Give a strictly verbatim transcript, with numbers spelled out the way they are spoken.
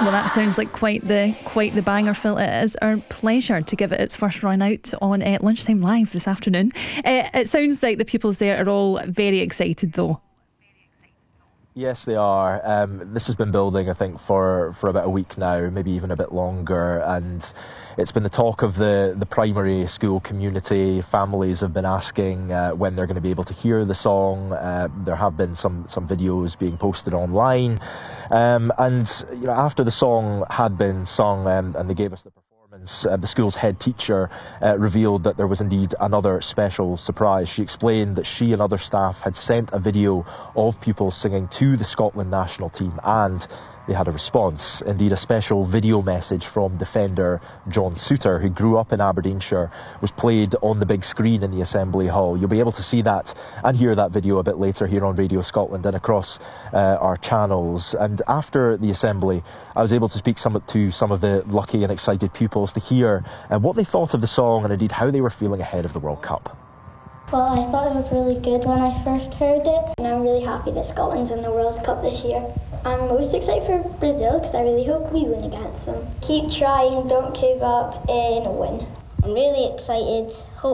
Well, that sounds like quite the quite the banger, Phil. It is our pleasure to give it its first run out on uh, Lunchtime Live this afternoon. Uh, it sounds like the pupils there are all very excited, though. Yes, they are. Um, this has been building, I think, for, for about a week now, maybe even a bit longer, and it's been the talk of the, the primary school community. Families have been asking uh, when they're going to be able to hear the song. Uh, there have been some, some videos being posted online, um, and you know, after the song had been sung um, and they gave us the performance, Uh, the school's head teacher uh, revealed that there was indeed another special surprise. She explained that she and other staff had sent a video of pupils singing to the Scotland national team, and they had a response. Indeed, a special video message from defender John Souttar, who grew up in Aberdeenshire, was played on the big screen in the Assembly Hall. You'll be able to see that and hear that video a bit later here on Radio Scotland and across uh, our channels. And after the Assembly, I was able to speak some, to some of the lucky and excited pupils to hear uh, what they thought of the song and indeed how they were feeling ahead of the World Cup. Well, I thought it was really good when I first heard it, and I'm really happy that Scotland's in the World Cup this year. I'm most excited for Brazil because I really hope we win against them. Keep trying, don't give up, and win. I'm really excited. Hope